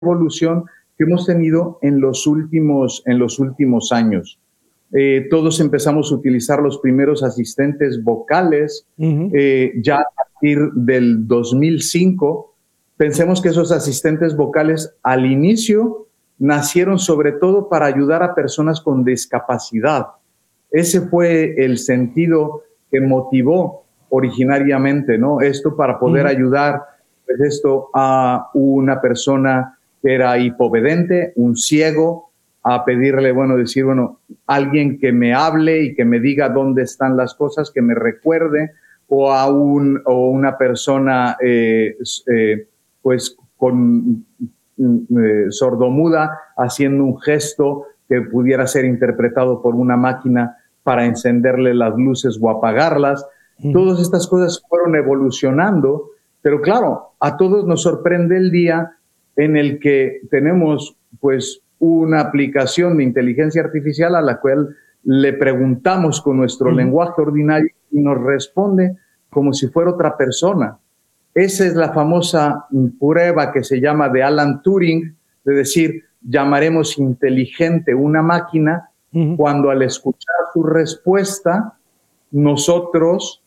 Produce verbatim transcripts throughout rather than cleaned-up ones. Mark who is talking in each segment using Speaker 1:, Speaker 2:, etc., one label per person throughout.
Speaker 1: evolución que hemos tenido en los últimos, en los últimos años. Eh, todos empezamos a utilizar los primeros asistentes vocales uh-huh. eh, ya a partir del dos mil cinco. Pensemos que esos asistentes vocales al inicio nacieron sobre todo para ayudar a personas con discapacidad. Ese fue el sentido que motivó originariamente, ¿no? Esto para poder uh-huh. ayudar, pues esto, a una persona que era hipovedente, un ciego, a pedirle, bueno, decir, bueno, alguien que me hable y que me diga dónde están las cosas, que me recuerde, o a un, o una persona, eh, eh, pues, con eh, sordomuda, haciendo un gesto que pudiera ser interpretado por una máquina para encenderle las luces o apagarlas. Mm. Todas estas cosas fueron evolucionando, pero claro, a todos nos sorprende el día en el que tenemos, pues, una aplicación de inteligencia artificial a la cual le preguntamos con nuestro uh-huh. lenguaje ordinario y nos responde como si fuera otra persona. Esa es la famosa prueba que se llama de Alan Turing, de decir, llamaremos inteligente una máquina uh-huh. cuando al escuchar su respuesta, nosotros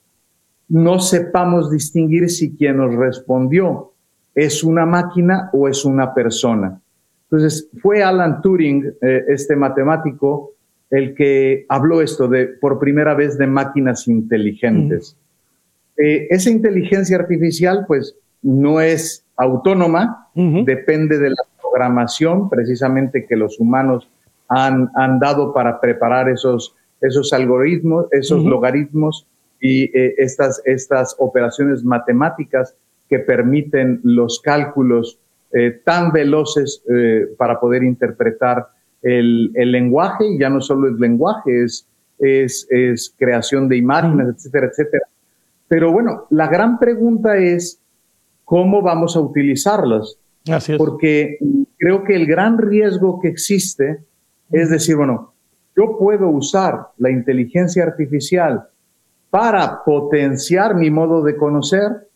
Speaker 1: no sepamos distinguir si quien nos respondió es una máquina o es una persona. Entonces, fue Alan Turing, eh, este matemático, el que habló esto de, por primera vez, de máquinas inteligentes. Uh-huh. Eh, esa inteligencia artificial, pues, no es autónoma, uh-huh. depende de la programación, precisamente, que los humanos han, han dado para preparar esos, esos algoritmos, esos uh-huh. logaritmos y eh, estas, estas operaciones matemáticas que permiten los cálculos Eh, tan veloces eh, para poder interpretar el, el lenguaje, y ya no solo es lenguaje, es, es, es creación de imágenes, mm. etcétera, etcétera. Pero bueno, la gran pregunta es, ¿cómo vamos a utilizarlas?
Speaker 2: Así es.
Speaker 1: Porque creo que el gran riesgo que existe mm. es decir, bueno, yo puedo usar la inteligencia artificial para potenciar mi modo de conocer,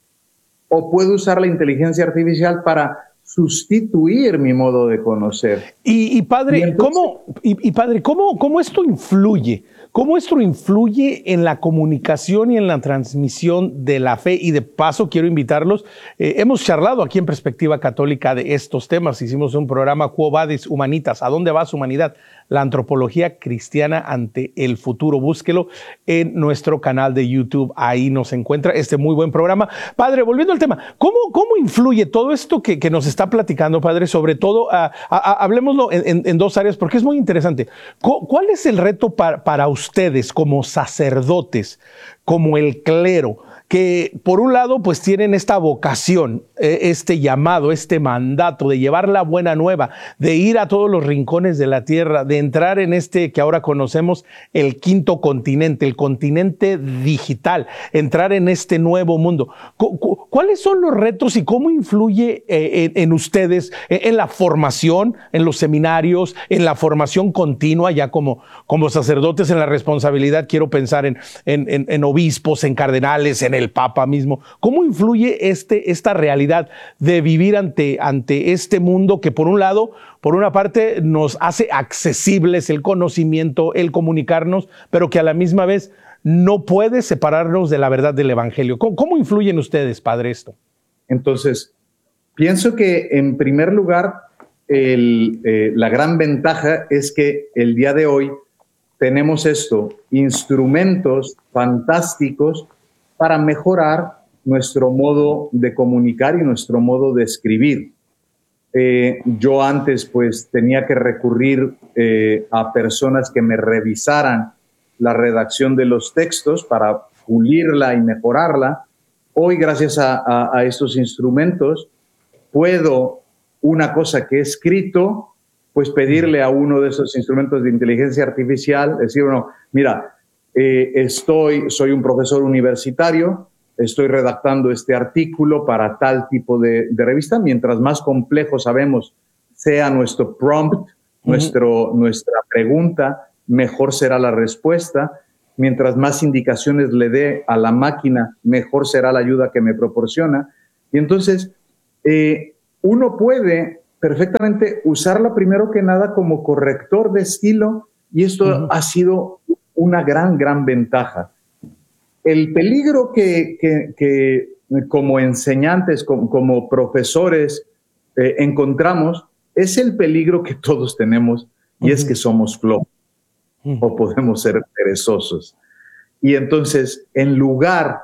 Speaker 1: o puedo usar la inteligencia artificial para sustituir mi modo de conocer.
Speaker 2: Y, y padre, y entonces, ¿cómo, y, y padre, ¿cómo, cómo esto influye? ¿Cómo esto influye en la comunicación y en la transmisión de la fe? Y de paso quiero invitarlos, eh, hemos charlado aquí en Perspectiva Católica de estos temas, hicimos un programa Quo Vadis Humanitas, ¿a dónde va su humanidad? La antropología cristiana ante el futuro. Búsquelo en nuestro canal de YouTube, ahí nos encuentra este muy buen programa. Padre, volviendo al tema, ¿cómo, cómo influye todo esto que, que nos está platicando, padre? Sobre todo, uh, a, a, hablemoslo en, en, en dos áreas, porque es muy interesante. ¿Cuál es el reto para, para ustedes como sacerdotes, como el clero, que por un lado pues tienen esta vocación, este llamado, este mandato de llevar la buena nueva, de ir a todos los rincones de la tierra, de entrar en este que ahora conocemos el quinto continente, el continente digital, entrar en este nuevo mundo? ¿Cuáles son los retos y cómo influye en, en ustedes, en la formación, en los seminarios, en la formación continua, ya como, como sacerdotes, en la responsabilidad? Quiero pensar en, en, en, en obispos, en cardenales, en el Papa mismo. ¿Cómo influye este, esta realidad de vivir ante, ante este mundo que por un lado, por una parte nos hace accesibles el conocimiento, el comunicarnos, pero que a la misma vez no puede separarnos de la verdad del Evangelio? ¿Cómo, cómo influyen ustedes, padre, esto?
Speaker 1: Entonces, pienso que en primer lugar, el, eh, la gran ventaja es que el día de hoy tenemos esto, instrumentos fantásticos para mejorar nuestro modo de comunicar y nuestro modo de escribir. Eh, yo antes pues tenía que recurrir eh, a personas que me revisaran la redacción de los textos para pulirla y mejorarla. Hoy, gracias a, a, a estos instrumentos, puedo una cosa que he escrito, pues pedirle a uno de esos instrumentos de inteligencia artificial, decir, bueno, mira, Eh, estoy, soy un profesor universitario, estoy redactando este artículo para tal tipo de, de revista. Mientras más complejo sabemos sea nuestro prompt, uh-huh. nuestro, nuestra pregunta, mejor será la respuesta. Mientras más indicaciones le dé a la máquina, mejor será la ayuda que me proporciona. Y entonces, eh, uno puede perfectamente usarla primero que nada como corrector de estilo, y esto uh-huh. ha sido una gran, gran ventaja. El peligro que, que, que como enseñantes, como, como profesores, eh, encontramos es el peligro que todos tenemos, y uh-huh. es que somos flojos uh-huh. o podemos ser perezosos. Y entonces, en lugar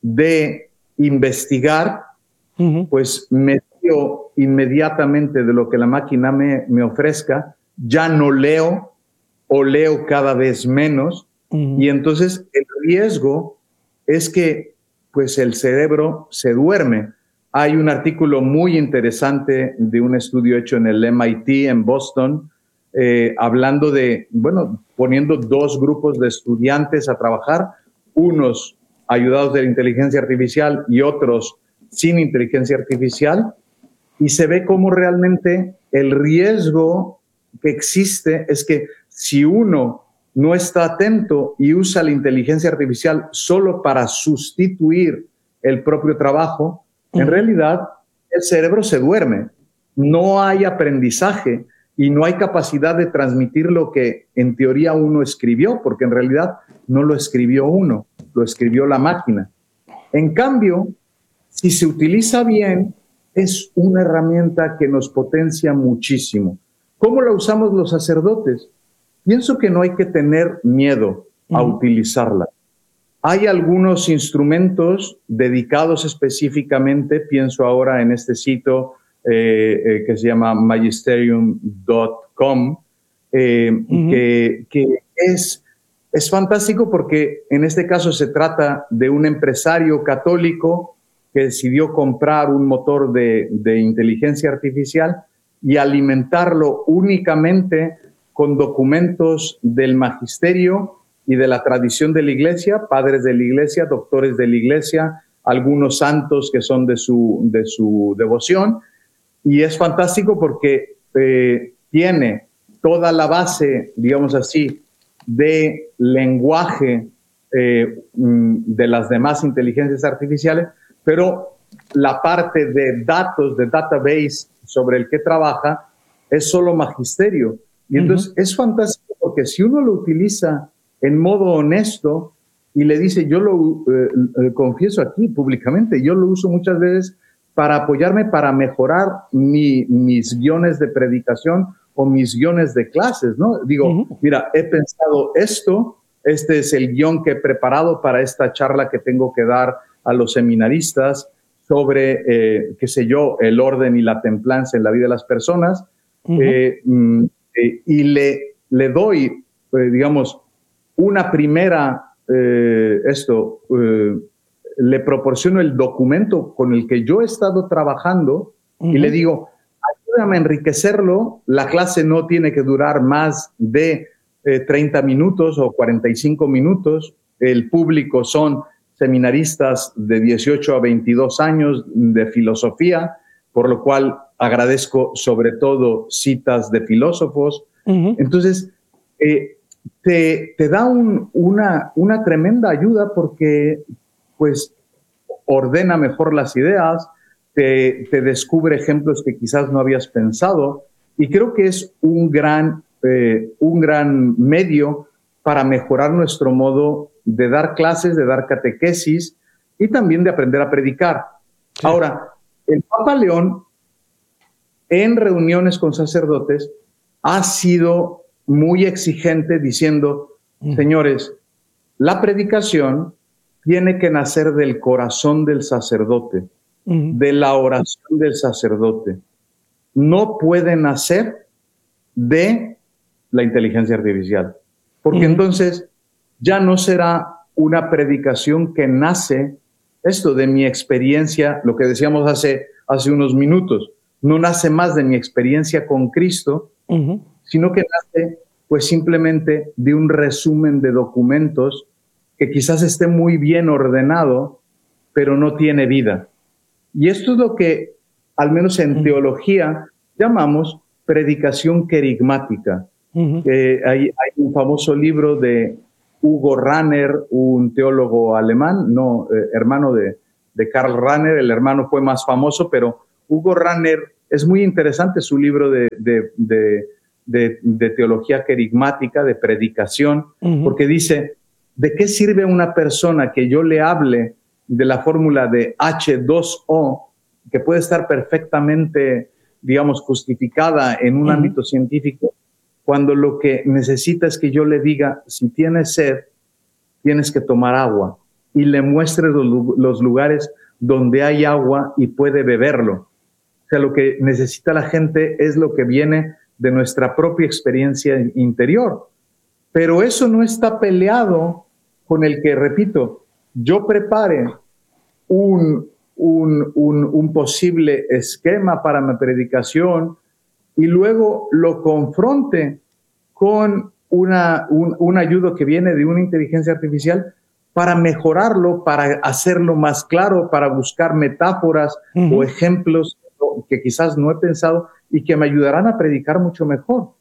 Speaker 1: de investigar, uh-huh. pues me fío inmediatamente de lo que la máquina me, me ofrezca, ya no leo o leo cada vez menos, uh-huh. y entonces el riesgo es que pues el cerebro se duerme. Hay un artículo muy interesante de un estudio hecho en el M I T en Boston, eh, hablando de, bueno, poniendo dos grupos de estudiantes a trabajar, unos ayudados de la inteligencia artificial y otros sin inteligencia artificial, y se ve cómo realmente el riesgo que existe es que si uno no está atento y usa la inteligencia artificial solo para sustituir el propio trabajo, uh-huh. en realidad el cerebro se duerme, no hay aprendizaje y no hay capacidad de transmitir lo que en teoría uno escribió, porque en realidad no lo escribió uno, lo escribió la máquina. En cambio, si se utiliza bien, es una herramienta que nos potencia muchísimo. ¿Cómo la usamos los sacerdotes? Pienso que no hay que tener miedo a uh-huh. utilizarla. Hay algunos instrumentos dedicados específicamente, pienso ahora en este sitio eh, eh, que se llama magisterium punto com, eh, uh-huh. que, que es, es fantástico porque en este caso se trata de un empresario católico que decidió comprar un motor de, de inteligencia artificial y alimentarlo únicamente con documentos del magisterio y de la tradición de la iglesia, padres de la iglesia, doctores de la iglesia, algunos santos que son de su, de su devoción. Y es fantástico porque eh, tiene toda la base, digamos así, de lenguaje eh, de las demás inteligencias artificiales, pero la parte de datos, de database sobre el que trabaja, es solo magisterio. Y entonces uh-huh. es fantástico porque si uno lo utiliza en modo honesto y le dice, yo lo eh, eh, confieso aquí públicamente, yo lo uso muchas veces para apoyarme, para mejorar mi, mis guiones de predicación o mis guiones de clases, ¿no? Digo, uh-huh. mira, he pensado esto, este es el guión que he preparado para esta charla que tengo que dar a los seminaristas sobre, eh, qué sé yo, el orden y la templanza en la vida de las personas, uh-huh. eh, mm, eh, y le, le doy, eh, digamos, una primera, eh, esto, eh, le proporciono el documento con el que yo he estado trabajando uh-huh. y le digo, ayúdame a enriquecerlo, la clase no tiene que durar más de eh, treinta minutos o cuarenta y cinco minutos, el público son seminaristas de dieciocho a veintidós años de filosofía, por lo cual agradezco sobre todo citas de filósofos. Uh-huh. Entonces, eh, te, te da un, una, una tremenda ayuda porque pues, ordena mejor las ideas, te, te descubre ejemplos que quizás no habías pensado, y creo que es un gran, eh, un gran medio para mejorar nuestro modo de dar clases, de dar catequesis y también de aprender a predicar. Sí. Ahora, el Papa León, en reuniones con sacerdotes, ha sido muy exigente diciendo, mm. señores, la predicación tiene que nacer del corazón del sacerdote, mm. de la oración del sacerdote. No puede nacer de la inteligencia artificial, porque mm. entonces ya no será una predicación que nace, esto de mi experiencia, lo que decíamos hace, hace unos minutos, no nace más de mi experiencia con Cristo, uh-huh. sino que nace pues simplemente de un resumen de documentos que quizás esté muy bien ordenado, pero no tiene vida. Y esto es lo que, al menos en uh-huh. teología, llamamos predicación querigmática. Uh-huh. Eh, hay, hay un famoso libro de Hugo Ranner, un teólogo alemán, no, eh, hermano de, de Karl Rahner. El hermano fue más famoso, pero Hugo Ranner es muy interesante su libro de, de, de, de, de teología querigmática, de predicación, uh-huh. porque dice, ¿de qué sirve a una persona que yo le hable de la fórmula de hache dos o, que puede estar perfectamente, digamos, justificada en un uh-huh. ámbito científico, cuando lo que necesita es que yo le diga, si tienes sed, tienes que tomar agua, y le muestre los, los lugares donde hay agua y puede beberlo? O sea, lo que necesita la gente es lo que viene de nuestra propia experiencia interior. Pero eso no está peleado con el que, repito, yo prepare un, un, un, un posible esquema para mi predicación y luego lo confronte con una, un, un ayudo que viene de una inteligencia artificial para mejorarlo, para hacerlo más claro, para buscar metáforas uh-huh. o ejemplos que quizás no he pensado y que me ayudarán a predicar mucho mejor.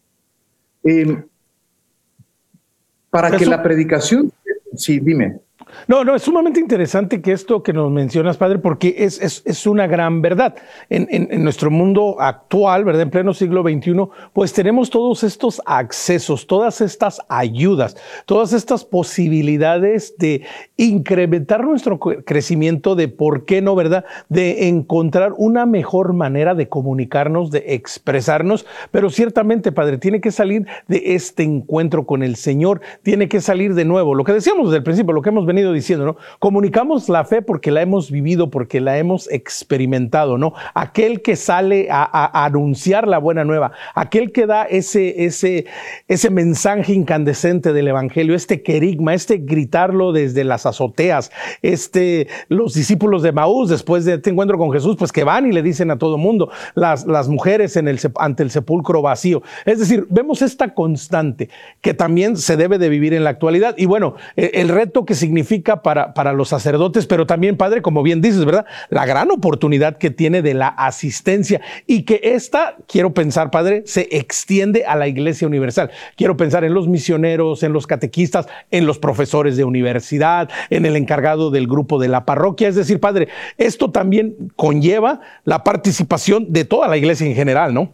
Speaker 1: Eh, para Eso... que la predicación... Sí, dime.
Speaker 2: No, no, es sumamente interesante que esto que nos mencionas, padre, porque es, es, es una gran verdad. En, en, en nuestro mundo actual, ¿verdad? En pleno siglo veintiuno, pues tenemos todos estos accesos, todas estas ayudas, todas estas posibilidades de incrementar nuestro crecimiento, de por qué no, ¿verdad? De encontrar una mejor manera de comunicarnos, de expresarnos, pero ciertamente, padre, tiene que salir de este encuentro con el Señor, tiene que salir de nuevo, lo que decíamos desde el principio, lo que hemos venido diciendo, ¿no? Comunicamos la fe porque la hemos vivido, porque la hemos experimentado, ¿no? Aquel que sale a, a, a anunciar la buena nueva, aquel que da ese, ese, ese mensaje incandescente del evangelio, este querigma, este gritarlo desde las azoteas, este, los discípulos de Maús, después de este encuentro con Jesús, pues que van y le dicen a todo mundo, las, las mujeres en el, ante el sepulcro vacío. Es decir, vemos esta constante que también se debe de vivir en la actualidad. Y bueno, el, el reto que significa Para, para los sacerdotes, pero también, padre, como bien dices, ¿verdad? La gran oportunidad que tiene de la asistencia y que esta, quiero pensar, padre, se extiende a la Iglesia Universal. Quiero pensar en los misioneros, en los catequistas, en los profesores de universidad, en el encargado del grupo de la parroquia. Es decir, padre, esto también conlleva la participación de toda la Iglesia en general, ¿no?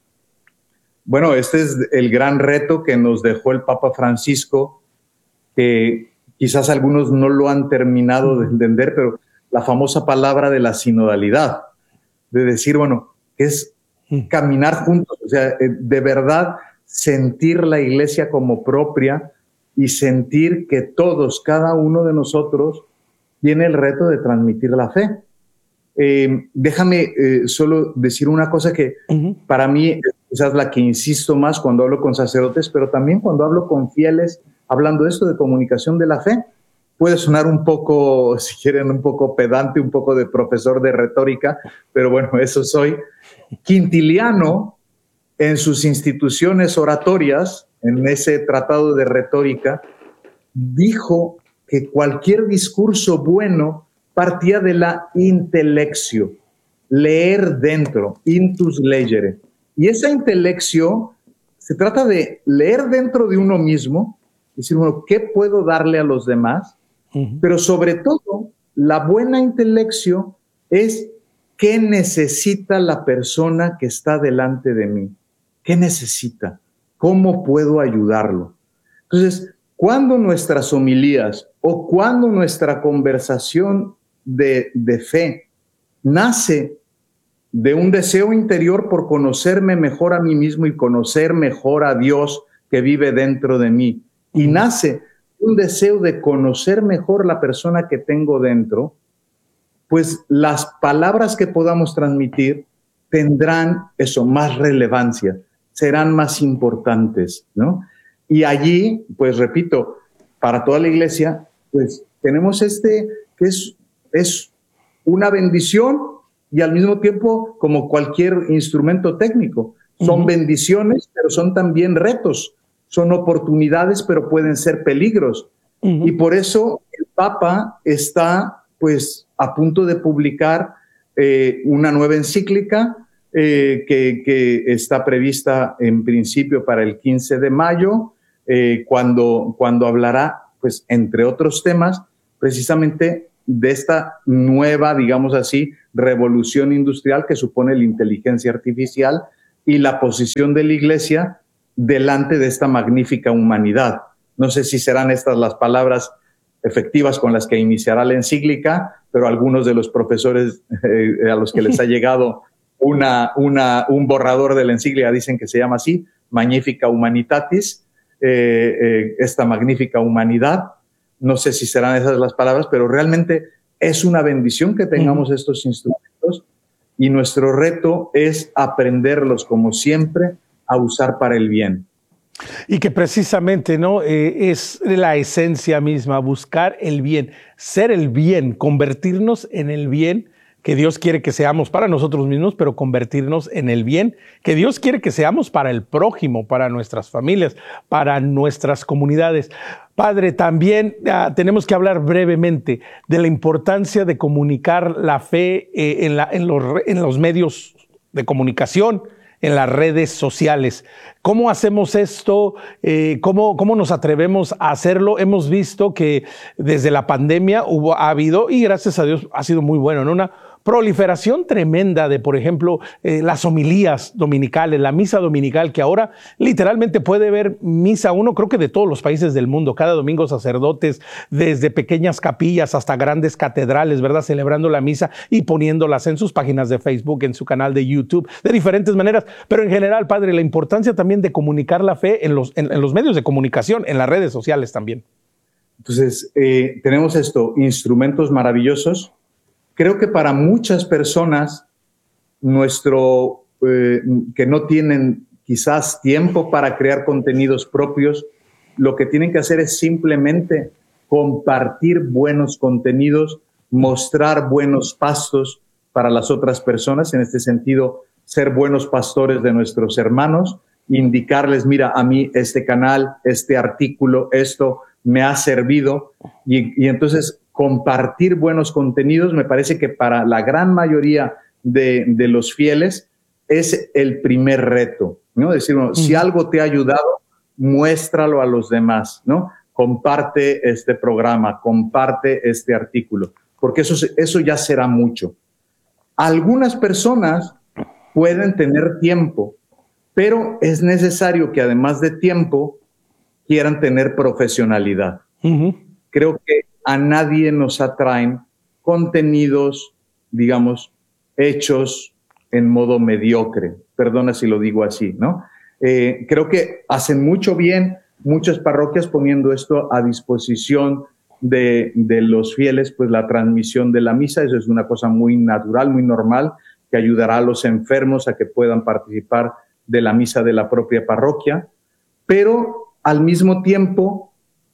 Speaker 1: Bueno, este es el gran reto que nos dejó el Papa Francisco, que quizás algunos no lo han terminado de entender, pero la famosa palabra de la sinodalidad, de decir, bueno, es caminar juntos, o sea, de verdad sentir la iglesia como propia y sentir que todos, cada uno de nosotros, tiene el reto de transmitir la fe. Eh, déjame eh, solo decir una cosa que uh-huh. para mí es quizás la que insisto más cuando hablo con sacerdotes, pero también cuando hablo con fieles, hablando de esto de comunicación de la fe. Puede sonar un poco, si quieren, un poco pedante, un poco de profesor de retórica, pero bueno, eso soy. Quintiliano, en sus instituciones oratorias, en ese tratado de retórica, dijo que cualquier discurso bueno partía de la intelexio, leer dentro, intus legere. Y esa intelexio se trata de leer dentro de uno mismo, decir, bueno, ¿qué puedo darle a los demás? Uh-huh. Pero sobre todo, la buena intelexio es qué necesita la persona que está delante de mí. ¿Qué necesita? ¿Cómo puedo ayudarlo? Entonces, cuando nuestras homilías o cuando nuestra conversación de, de fe nace de un deseo interior por conocerme mejor a mí mismo y conocer mejor a Dios que vive dentro de mí, y nace un deseo de conocer mejor la persona que tengo dentro, pues las palabras que podamos transmitir tendrán eso, más relevancia, serán más importantes, ¿no? Y allí, pues repito, para toda la iglesia, pues tenemos este que es, es una bendición y al mismo tiempo como cualquier instrumento técnico. Son uh-huh. bendiciones, pero son también retos. Son oportunidades, pero pueden ser peligros. Uh-huh. Y por eso el Papa está, pues, a punto de publicar eh, una nueva encíclica eh, que, que está prevista en principio para el quince de mayo, eh, cuando, cuando hablará, pues, entre otros temas, precisamente de esta nueva, digamos así, revolución industrial que supone la inteligencia artificial y la posición de la Iglesia delante de esta magnífica humanidad. No sé si serán estas las palabras efectivas con las que iniciará la encíclica, pero algunos de los profesores eh, a los que les ha llegado una, una, un borrador de la encíclica dicen que se llama así, Magnifica Humanitatis, eh, eh, esta magnífica humanidad. No sé si serán esas las palabras, pero realmente es una bendición que tengamos uh-huh. estos instrumentos y nuestro reto es aprenderlos, como siempre, a usar para el bien.
Speaker 2: Y que precisamente, ¿no? Eh, es la esencia misma, buscar el bien, ser el bien, convertirnos en el bien que Dios quiere que seamos para nosotros mismos, pero convertirnos en el bien que Dios quiere que seamos para el prójimo, para nuestras familias, para nuestras comunidades. Padre, también uh, tenemos que hablar brevemente de la importancia de comunicar la fe eh, en, la, en, los, en los medios de comunicación, en las redes sociales. ¿Cómo hacemos esto? Eh, ¿cómo, ¿Cómo nos atrevemos a hacerlo? Hemos visto que desde la pandemia hubo, ha habido, y gracias a Dios ha sido muy bueno, ¿no? Una proliferación tremenda de, por ejemplo, eh, las homilías dominicales, la misa dominical, que ahora literalmente puede ver misa uno, creo que de todos los países del mundo, cada domingo sacerdotes, desde pequeñas capillas hasta grandes catedrales, ¿verdad? Celebrando la misa y poniéndolas en sus páginas de Facebook, en su canal de YouTube, de diferentes maneras. Pero en general, Padre, la importancia también de comunicar la fe en los, en, en los medios de comunicación, en las redes sociales también.
Speaker 1: Entonces, eh, tenemos esto, instrumentos maravillosos. Creo que para muchas personas, nuestro, eh, que no tienen quizás tiempo para crear contenidos propios, lo que tienen que hacer es simplemente compartir buenos contenidos, mostrar buenos pastos para las otras personas, en este sentido, ser buenos pastores de nuestros hermanos, indicarles, mira, a mí este canal, este artículo, esto me ha servido, y, y entonces compartir buenos contenidos, me parece que para la gran mayoría de, de los fieles es el primer reto, ¿no? Decir, bueno, uh-huh. si algo te ha ayudado, muéstralo a los demás, ¿no? Comparte este programa, comparte este artículo, porque eso, eso ya será mucho. Algunas personas pueden tener tiempo, pero es necesario que además de tiempo quieran tener profesionalidad. Uh-huh. Creo que a nadie nos atraen contenidos, digamos, hechos en modo mediocre. Perdona si lo digo así, ¿no? Eh, creo que hacen mucho bien muchas parroquias poniendo esto a disposición de, de los fieles, pues la transmisión de la misa. Eso es una cosa muy natural, muy normal, que ayudará a los enfermos a que puedan participar de la misa de la propia parroquia. Pero al mismo tiempo,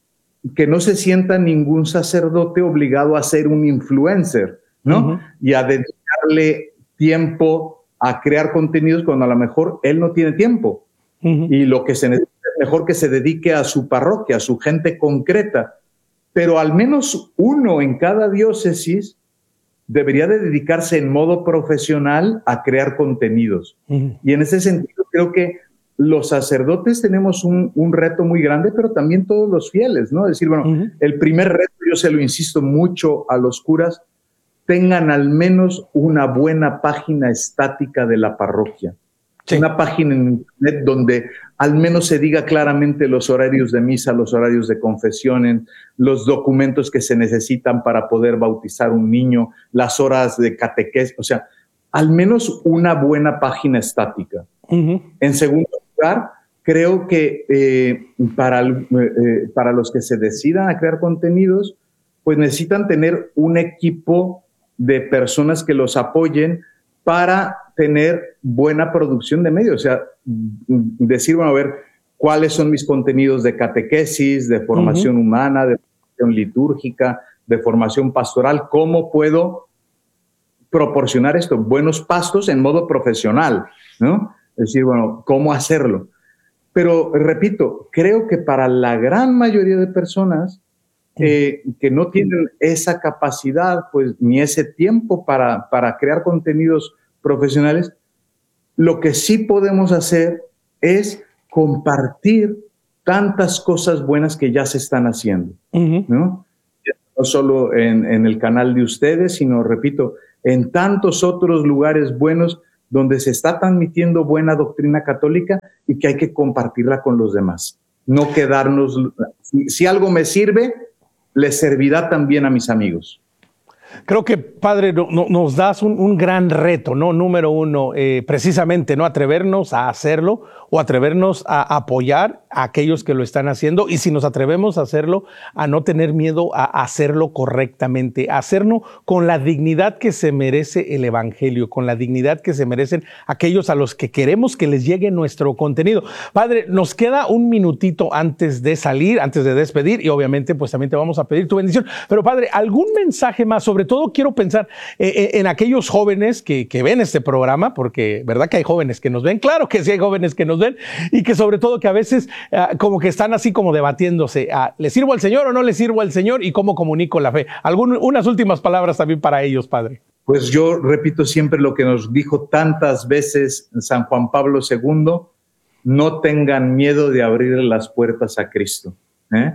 Speaker 1: que no se sienta ningún sacerdote obligado a ser un influencer, ¿no? Uh-huh. Y a dedicarle tiempo a crear contenidos cuando a lo mejor él no tiene tiempo. Uh-huh. Y lo que se necesita es mejor que se dedique a su parroquia, a su gente concreta. Pero al menos uno en cada diócesis debería de dedicarse en modo profesional a crear contenidos. Uh-huh. Y en ese sentido creo que los sacerdotes tenemos un, un reto muy grande, pero también todos los fieles, ¿no? Es decir, bueno, uh-huh. el primer reto, yo se lo insisto mucho a los curas, tengan al menos una buena página estática de la parroquia. Sí. Una página en internet donde al menos se diga claramente los horarios de misa, los horarios de confesión, los documentos que se necesitan para poder bautizar un niño, las horas de catequesis, o sea, al menos una buena página estática. Uh-huh. En segundo lugar, creo que eh, para, eh, para los que se decidan a crear contenidos, pues necesitan tener un equipo de personas que los apoyen para tener buena producción de medios. O sea, decir, bueno, a ver, cuáles son mis contenidos de catequesis, de formación uh-huh. humana, de formación litúrgica, de formación pastoral, cómo puedo proporcionar esto, buenos pastos en modo profesional, ¿no? Es decir, bueno, ¿cómo hacerlo? Pero, repito, creo que para la gran mayoría de personas eh, que no tienen esa capacidad, pues, ni ese tiempo para, para crear contenidos profesionales, lo que sí podemos hacer es compartir tantas cosas buenas que ya se están haciendo, uh-huh. ¿no? no solo en, en el canal de ustedes, sino, repito, en tantos otros lugares buenos donde se está transmitiendo buena doctrina católica y que hay que compartirla con los demás. No quedarnos, si, si algo me sirve, les servirá también a mis amigos.
Speaker 2: Creo que, Padre, no, no, nos das un, un gran reto, ¿no? Número uno, eh, precisamente, ¿no? Atrevernos a hacerlo o atrevernos a apoyar a aquellos que lo están haciendo, y si nos atrevemos a hacerlo, a no tener miedo a hacerlo correctamente, a hacerlo con la dignidad que se merece el Evangelio, con la dignidad que se merecen aquellos a los que queremos que les llegue nuestro contenido. Padre, nos queda un minutito antes de salir, antes de despedir, y obviamente pues también te vamos a pedir tu bendición. Pero, Padre, ¿algún mensaje más? Sobre todo quiero pensar eh, en aquellos jóvenes que, que ven este programa, porque verdad que hay jóvenes que nos ven, claro que sí hay jóvenes que nos ven, y que sobre todo que a veces uh, como que están así como debatiéndose, uh, ¿le sirvo al Señor o no le sirvo al Señor? ¿Y cómo comunico la fe? Algún, unas últimas palabras también para ellos, Padre.
Speaker 1: Pues yo repito siempre lo que nos dijo tantas veces San Juan Pablo segundo, no tengan miedo de abrir las puertas a Cristo. ¿eh?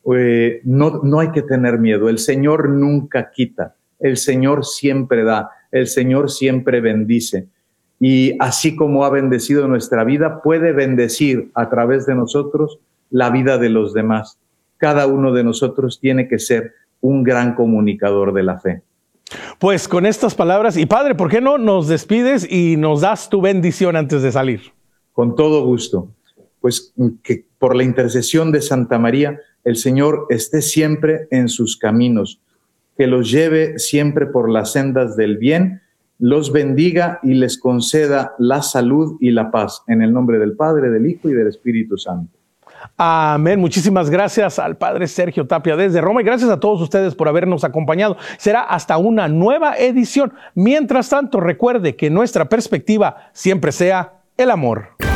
Speaker 1: Eh, no, no hay que tener miedo, el Señor nunca quita, el Señor siempre da, el Señor siempre bendice. Y así como ha bendecido nuestra vida, puede bendecir a través de nosotros la vida de los demás. Cada uno de nosotros tiene que ser un gran comunicador de la fe.
Speaker 2: Pues con estas palabras, y Padre, ¿por qué no nos despides y nos das tu bendición antes de salir?
Speaker 1: Con todo gusto. Pues que por la intercesión de Santa María, el Señor esté siempre en sus caminos, que los lleve siempre por las sendas del bien, los bendiga y les conceda la salud y la paz. En el nombre del Padre, del Hijo y del Espíritu Santo.
Speaker 2: Amén. Muchísimas gracias al Padre Sergio Tapia desde Roma, y gracias a todos ustedes por habernos acompañado. Será hasta una nueva edición. Mientras tanto, recuerde que nuestra perspectiva siempre sea el amor.